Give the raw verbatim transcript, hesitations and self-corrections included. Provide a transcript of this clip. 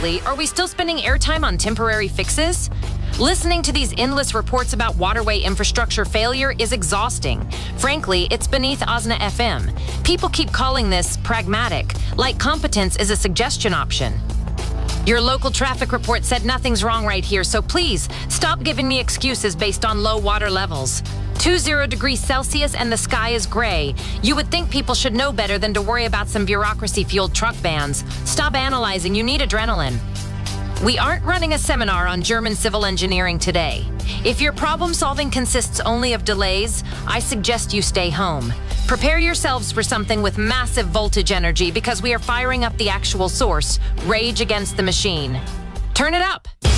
lately, are we still spending airtime on temporary fixes? Listening to these endless reports about waterway infrastructure failure is exhausting. Frankly, it's beneath OSNA F M. People keep calling this pragmatic, like competence is a suggestion option. Your local traffic report said nothing's wrong right here, so please stop giving me excuses based on low water levels. Two zero degrees Celsius and the sky is gray. You would think people should know better than to worry about some bureaucracy-fueled truck bans. Stop analyzing, you need adrenaline. We aren't running a seminar on German civil engineering today. If your problem solving consists only of delays, I suggest you stay home. Prepare yourselves for something with massive voltage energy because we are firing up the actual source, Rage Against the Machine. Turn it up!